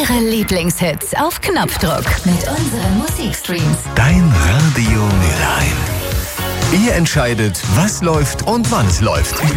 Ihre Lieblingshits auf Knopfdruck mit unseren Musikstreams. Dein Radio Mülheim. Ihr entscheidet, was läuft und wann es läuft.